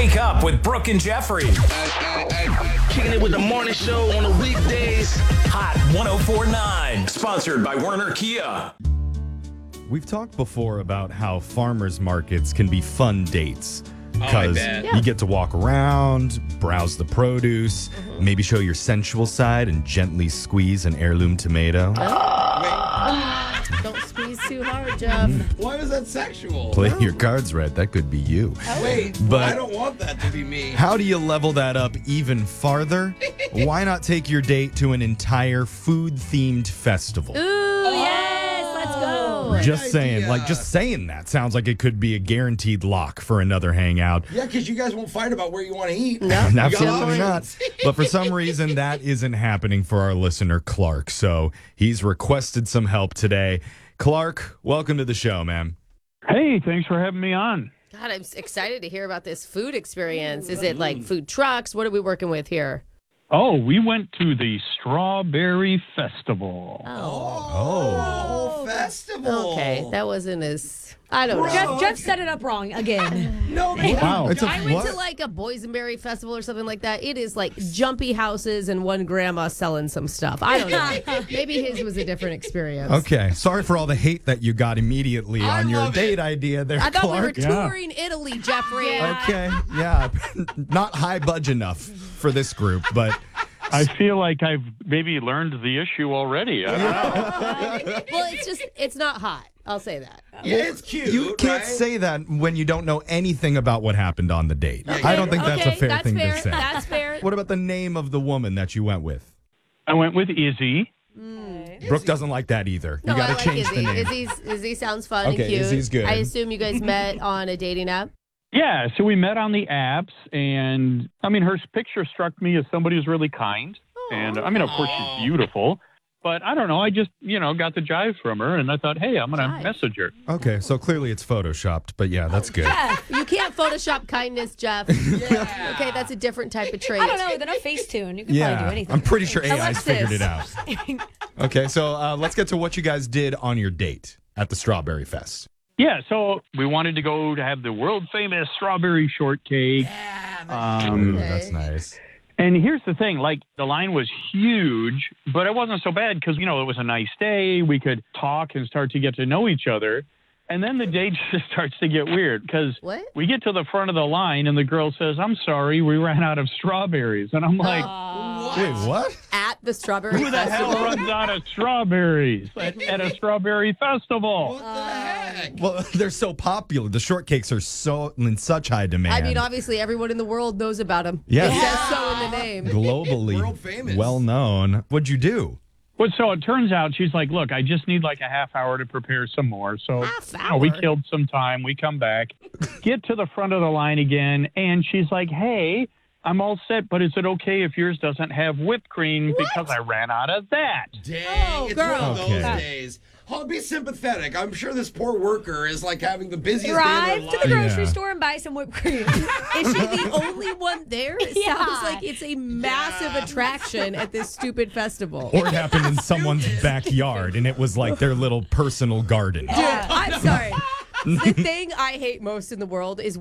Wake up with Brooke and Jeffrey. Kicking it with the morning show on the weekdays. Hot 104.9. Sponsored by Werner Kia. We've talked before about how farmers markets can be fun dates. Because bet. you get to walk around, browse the produce, maybe show your sensual side and gently squeeze an heirloom tomato. Don't squeeze too hard, Jeff. Why was that sexual? Play your cards right. That could be you. Wait, But- I don't want that to be me. How do you level that up even farther? Why not take your date to an entire food-themed festival? Ooh, yes, let's go. Just saying, idea. just saying that sounds like it could be a guaranteed lock for another hangout. Yeah, because you guys won't fight about where you want to eat. No, Absolutely not. options. But for some reason, that isn't happening for our listener, Clark. So he's requested some help today. Clark, welcome to the show, man. Hey, thanks for having me on. God, I'm excited to hear about this food experience. Is it like food trucks? What are we working with here? Oh, we went to the Strawberry Festival. Oh, festival. Okay, that wasn't as... I don't know. Jeff set it up wrong again. No, Wow. It's I went to like a boysenberry festival or something like that. It is like jumpy houses and one grandma selling some stuff. I don't know. Maybe his was a different experience. Okay. Sorry for all the hate that you got immediately on your love date idea there, I thought Clark. we were touring Italy, Jeffrey. Okay. Yeah. Not high budge enough for this group, but I feel like I've maybe learned the issue already. I don't know. Well, it's not hot. I'll say that. Yeah, it's cute. you can't right? say that when you don't know anything about what happened on the date. I don't think that's a fair thing fair. to say. That's fair. What about the name of the woman that you went with? I went with Izzy. Brooke doesn't like that either. No, You got I to like change the Izzy. name. Izzy sounds fun Okay, and cute. Izzy's good. I assume you guys met on a dating app. Yeah, so we met on the apps, and I mean, her picture struck me as somebody who's really kind. And I mean, of course, she's beautiful. But I don't know. I just, got the jive from her, and I thought, hey, I'm going to message her. Okay, so clearly it's photoshopped, but yeah, that's good. You can't Photoshop kindness, Jeff. Okay, that's a different type of trait. I don't know. Then a Facetune. You can probably do Yeah, anything. I'm pretty sure AI's Alexis. figured it out. Okay, so let's get to what you guys did on your date at the Strawberry Fest. Yeah, so we wanted to go to have the world famous strawberry shortcake. Ooh, that's nice. And here's the thing, the line was huge, but it wasn't so bad because, it was a nice day. We could talk and start to get to know each other. And then the date just starts to get weird because What? we get to the front of the line and the girl says, I'm sorry, we ran out of strawberries. And I'm like, Wait, what? At the strawberry who the hell festival. runs out of strawberries at a strawberry festival? What the heck? Well, they're so popular. The shortcakes are so in such high demand. I mean, obviously, everyone in the world knows about him. Yeah. It says so in the name. globally World famous. well known. What'd you do? Well, so it turns out she's like, look, I just need like a half hour to prepare some more. So Half we hour? killed some time. We come back, get to the front of the line again. And she's like, hey, I'm all set, but is it okay if yours doesn't have whipped cream because I ran out of that? Dang, Oh, it's girl. one of those Okay. days. Oh, be sympathetic. I'm sure this poor worker is like having the busiest day Drive of to their the life. grocery Yeah. store and buy some whipped cream. Is she the only one there? It Yeah. sounds like it's a massive attraction at this stupid festival. Or it happened in someone's backyard and it was like their little personal garden. Dude, I'm sorry. The thing I hate most in the world is